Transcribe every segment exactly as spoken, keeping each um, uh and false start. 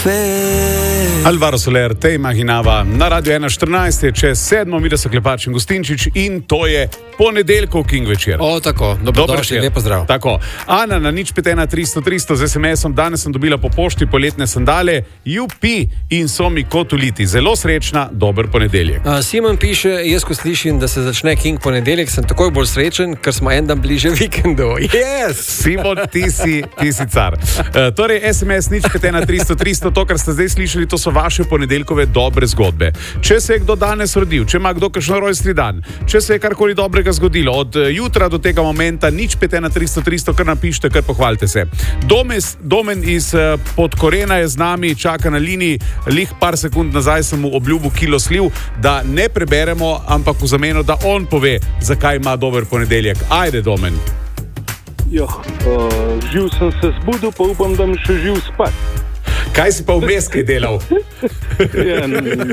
Alvaro Soler, te imaginava na Radio ena štirinajst, je čez sedmo, mi da so Klepač in Gustinčič in to je ponedeljkov King večer. O, tako, dobrodošli, lepo zdrav. Tako, Ana na nič pet ena tristo tristo z es em esom, danes sem dobila po pošti poletne sandale, jupi in so mi kot uliti. Zelo srečna, dober ponedeljek. Uh, Simon piše, jaz ko slišim, da se začne King ponedeljek, sem takoj bolj srečen, ker smo en dan bliže vikendu. Yes! Simon, ti si, ti si car. Uh, torej, es em es nič pet ena tristo tristo, to, kar ste zdaj slišali, to so vaše ponedeljkove dobre zgodbe. Če se je kdo danes rodil, če ima kdo kakšen rojstni dan, če se je karkoli dobrega zgodilo, od jutra do tega momenta, nič pet ena tristo tristo, kar napišite, kar pohvalite se. Domes, Domen iz uh, Podkorena je z nami, čaka na liniji, lih par sekund nazaj sem mu obljubil kilo sliv, da ne preberemo, ampak v zameno, da on pove, zakaj ima dober ponedeljek. Ajde, Domen. Jo, uh, živ sem se zbudil, pa upam, da mi še živ spat. Kaj si pa vmes kaj delal? Ja,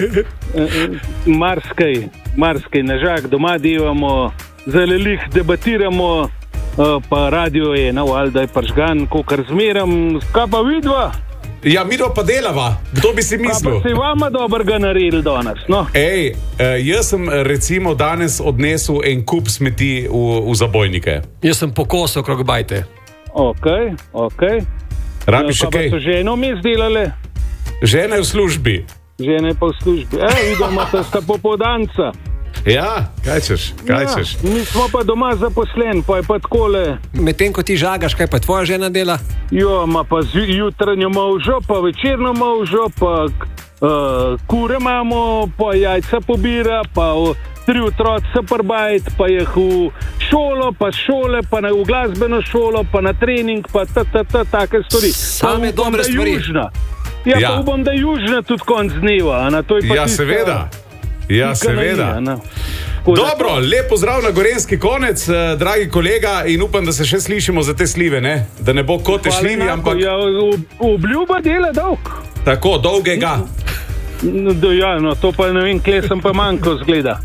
marskaj, marskaj nažak, doma delamo, zelo lih debatiramo, pa radio je na valjda je pržgan, kokar zmeram, kaj pa vidva? Ja, midva pa delava, kdo bi si mislil? Pa si vama dobrega naredili danes, no? Ej, jaz sem recimo danes odnesel en kup smeti v, v zabojnike. Jaz sem pokosal krog bajte. Ok, ok. Rabiš še pa kaj? Pa so ženo mi zdelale? Žena je v službi. Žena je pa v službi. E, vidimo, da sta popoldanca. Ja, kaj češ, kaj Ja, češ. mi smo pa doma zaposlen, pa je pa takole. Medtem ko ti žagaš, kaj pa tvoja žena dela? Jo, ima pa zju- jutranjo molžo, pa večerno molžo, pa uh, kure imamo, pa jajca pobira, pa uh, tri otroci se prbajt, pa jih v šolo, pa šole, pa na, v glasbeno šolo, pa na trening, pa ta, ta, ta, take stvari. Same Pa upam, dobre da stvari. Južna. Ja, Ja. pa upam, da južna tudi konc dneva. a Na, to je pa Ja, tista seveda. Ja, pika na i, seveda. a na. Tako da Dobro, lep pozdrav na Gorenjski konec, eh, dragi kolega, in upam, da se še slišimo za te slive, ne? Da ne bo kot te hvala šlivi, enako. ampak Ja, ob- obljuba dela dolg. tako dolgega. No, do- ja, no, to pa ne vem, kje sem pa manjko zgleda.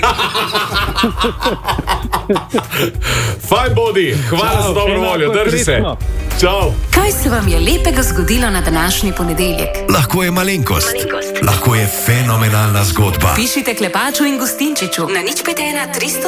Fajn bodi, hvala Čau, za dobro enako, voljo, drži se. srečno. Čau. Kaj se vam je lepega zgodilo na današnji ponedeljek? Lahko je malenkost, lahko je fenomenalna zgodba. Pišite Klepaču in Gustinčiču na nič pet ena tristo